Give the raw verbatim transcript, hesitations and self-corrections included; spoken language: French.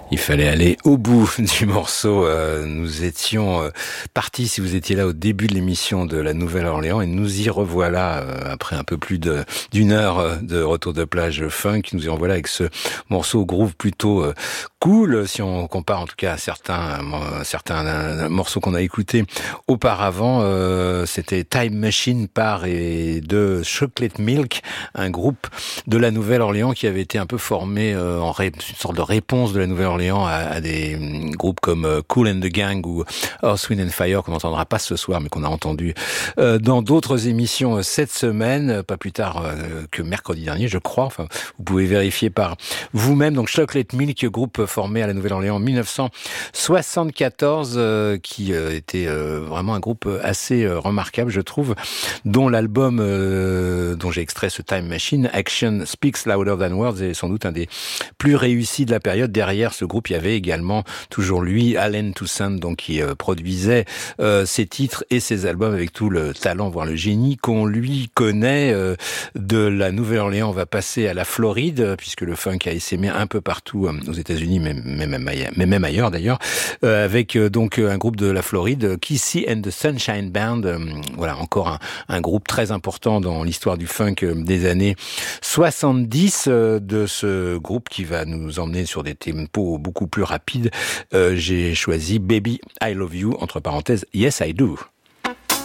Il fallait aller au bout du morceau. Euh, nous étions euh, partis, si vous étiez là au début de l'émission de la Nouvelle-Orléans, et nous y revoilà euh, après un peu plus de, d'une heure de retour de plage funk. Nous y revoilà avec ce morceau groove plutôt euh, cool, si on compare en tout cas à certains, euh, certains euh, morceaux qu'on a écoutés auparavant. Euh, c'était Time Machine par et de Chocolate Milk, un groupe de la Nouvelle-Orléans qui avait été un peu formé euh, en ré, une sorte de réponse de la Nouvelle-Orléans à, à des groupes comme euh, Kool and the Gang ou Earth, Wind and Fire qu'on n'entendra pas ce soir mais qu'on a entendu euh, dans d'autres émissions euh, cette semaine, pas plus tard euh, que mercredi dernier je crois. Enfin, vous pouvez vérifier par vous-même. Donc Chocolate Milk, groupe formé à la Nouvelle-Orléans en dix-neuf cent soixante-quatorze, euh, qui euh, était euh, vraiment un groupe assez euh, remarquable je trouve, dont l'album euh, dont j'ai extrait ce Time Machine, Action Speaks Louder Than Words, est sans doute un des plus réussis de la période. Derrière ce groupe, il y avait également toujours lui, Allen Toussaint, donc qui euh, produisait euh, ses titres et ses albums avec tout le talent, voire le génie qu'on lui connaît. Euh, de la Nouvelle-Orléans, on va passer à la Floride, puisque le funk a essaimé un peu partout euh, aux États-Unis, mais, mais, même ailleurs, mais même ailleurs d'ailleurs, euh, avec euh, donc un groupe de la Floride, Kissy and the Sunshine Band. Euh, voilà, encore un, un groupe très important dans l'histoire du funk euh, des années soixante-dix, euh, de ce groupe qui va nous emmener sur des tempos beaucoup plus rapides. Euh, j'ai choisi Baby I Love You, entre parenthèses, Yes I Do.